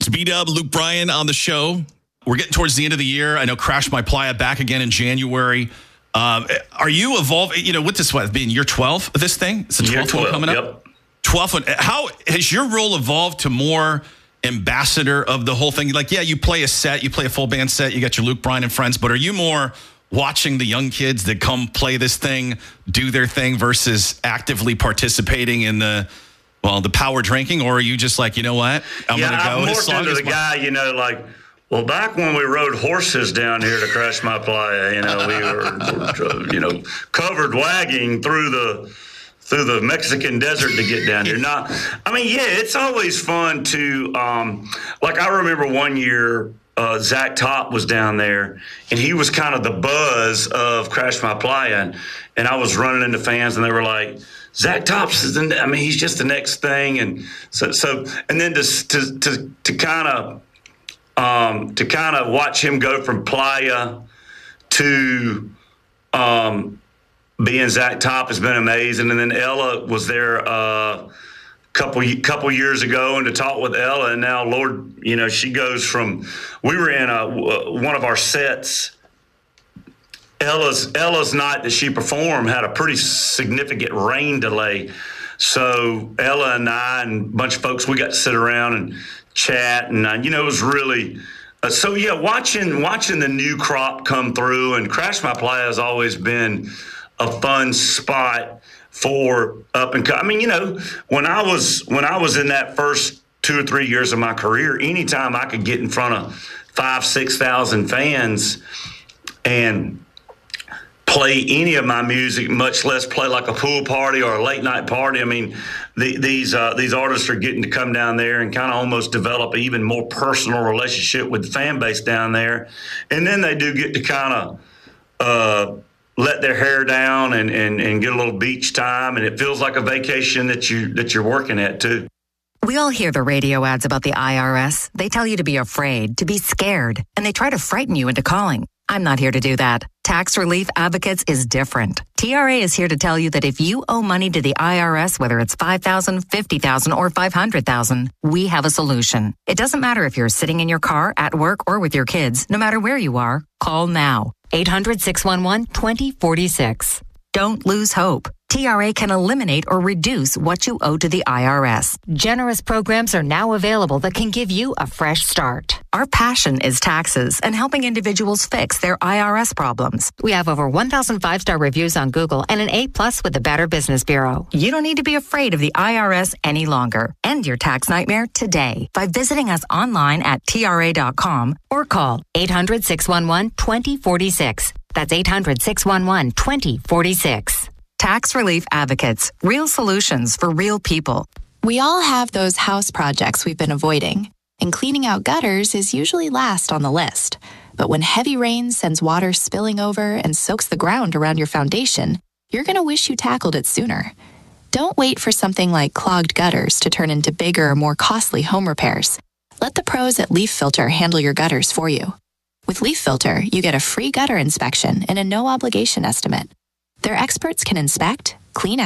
It's B-Dub, Luke Bryan on the show. We're getting towards the end of the year. I know Crash My Playa back again in January. Are you evolving, with this being year 12 of this thing? It's the 12th one coming up? 12th one. How has your role evolved to more ambassador of the whole thing? Like, yeah, you play a set, you play a full band set, you got your Luke Bryan and friends, but are you more watching the young kids that come play this thing, do their thing versus actively participating in the power drinking? Or are you just like, you know what? I'm going to go. I'm more into the guy, back when we rode horses down here to Crash My Playa, we were covered wagging through the Mexican desert to get down here. It's always fun to, I remember one year, Zach Top was down there, and he was kind of the buzz of Crash My Playa, and I was running into fans, and they were like, Zach Top's he's just the next thing, and so and then to kind of watch him go from Playa to being Zach Top has been amazing. And then Ella was there couple years ago, and to talk with Ella, and now Lord, she goes from, we were in one of our sets. Ella's night that she performed had a pretty significant rain delay, so Ella and I and a bunch of folks, we got to sit around and chat, and it was really watching the new crop come through. And Crash My Playa has always been a fun spot for up and coming. When I was in that first 2 or 3 years of my career, anytime I could get in front of 5,000-6,000 fans and play any of my music, much less play like a pool party or a late night party. These artists are getting to come down there and kind of almost develop an even more personal relationship with the fan base down there. And then they do get to kind of let their hair down and get a little beach time, and it feels like a vacation that you're working at too. We all hear the radio ads about the IRS. They tell you to be afraid, to be scared, and they try to frighten you into calling. I'm not here to do that. Tax Relief Advocates is different. TRA is here to tell you that if you owe money to the IRS, whether it's $5,000, $50,000, or $500,000, we have a solution. It doesn't matter if you're sitting in your car, at work, or with your kids. No matter where you are, call now. 800-611-2046. Don't lose hope. TRA can eliminate or reduce what you owe to the IRS. Generous programs are now available that can give you a fresh start. Our passion is taxes and helping individuals fix their IRS problems. We have over 1,000 5-star reviews on Google and an A+ with the Better Business Bureau. You don't need to be afraid of the IRS any longer. End your tax nightmare today by visiting us online at TRA.com or call 800-611-2046. That's 800-611-2046. Tax Relief Advocates. Real solutions for real people. We all have those house projects we've been avoiding, and cleaning out gutters is usually last on the list. But when heavy rain sends water spilling over and soaks the ground around your foundation, you're going to wish you tackled it sooner. Don't wait for something like clogged gutters to turn into bigger, more costly home repairs. Let the pros at Leaf Filter handle your gutters for you. With Leaf Filter, you get a free gutter inspection and a no-obligation estimate. Their experts can inspect, clean out,